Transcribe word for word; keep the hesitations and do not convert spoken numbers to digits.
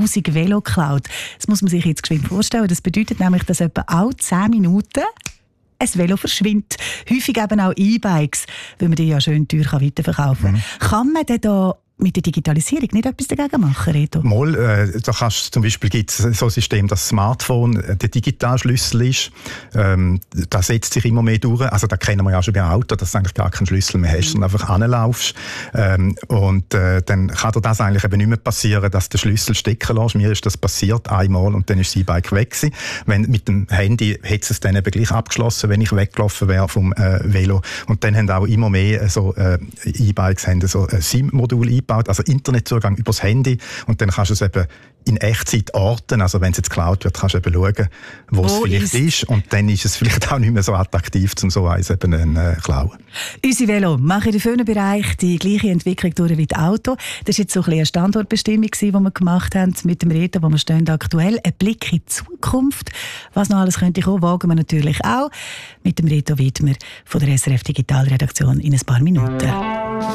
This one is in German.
tausend Velo geklaut. Das muss man sich jetzt geschwind vorstellen. Das bedeutet nämlich, dass etwa alle zehn Minuten ein Velo verschwindet. Häufig eben auch E-Bikes, weil man die ja schön teuer weiterverkaufen kann. Mhm. Kann man denn da mit der Digitalisierung nicht etwas dagegen machen, Reto? Mal, äh, da kannst, zum Beispiel gibt es so ein System, dass das Smartphone der Digitalschlüssel ist. Ähm, das setzt sich immer mehr durch. Also da kennen wir ja schon bei Auto, dass du eigentlich gar keinen Schlüssel mehr hast, sondern einfach anlaufst. Ähm, und äh, dann kann dir das eigentlich eben nicht mehr passieren, dass du den Schlüssel stecken lässt. Mir ist das passiert einmal und dann ist das E-Bike weg gewesen. Wenn, mit dem Handy hätte es dann eben gleich abgeschlossen, wenn ich weggelaufen wäre vom äh, Velo. Und dann haben auch immer mehr so äh, E-Bikes haben so ein SIM-Modul eingebaut, also Internetzugang übers Handy, und dann kannst du es eben in Echtzeit orten. Also wenn es jetzt geklaut wird, kannst du eben schauen, wo, wo es vielleicht ist. ist. Und dann ist es vielleicht auch nicht mehr so attraktiv, um so eins eben äh, klauen. Unsere Velo machen in vielen Bereichen die gleiche Entwicklung durch wie das Auto. Das war jetzt so ein bisschen eine Standortbestimmung, die wir gemacht haben mit dem Reto, wo wir stehen aktuell. Ein Blick in die Zukunft. Was noch alles könnte kommen, wagen wir natürlich auch mit dem Reto Widmer von der S R F Digitalredaktion in ein paar Minuten.